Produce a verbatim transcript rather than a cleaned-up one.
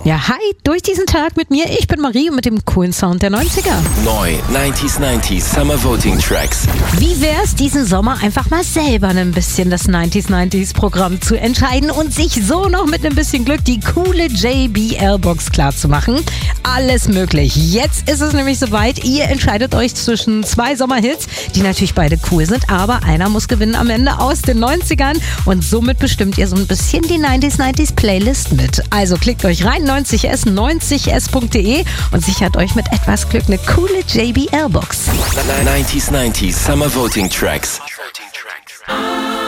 Ja, hi, durch diesen Tag mit mir. Ich bin Marie und mit dem coolen Sound der neunziger. Neu neunzig neunzig Summer Voting Tracks. Wie wär's, diesen Sommer einfach mal selber ein bisschen das neunzig neunzig Programm zu entscheiden und sich so noch mit ein bisschen Glück die coole J B L-Box klarzumachen? Alles möglich. Jetzt ist es nämlich soweit. Ihr entscheidet euch zwischen zwei Sommerhits, die natürlich beide cool sind, aber einer muss gewinnen am Ende aus den neunzigern und somit bestimmt ihr so ein bisschen die neunzig neunzig Playlist mit. Also klickt euch rein, neunzig s, neunzig s punkt de und sichert euch mit etwas Glück eine coole J B L-Box. neunzig neunzig Summer Voting Tracks.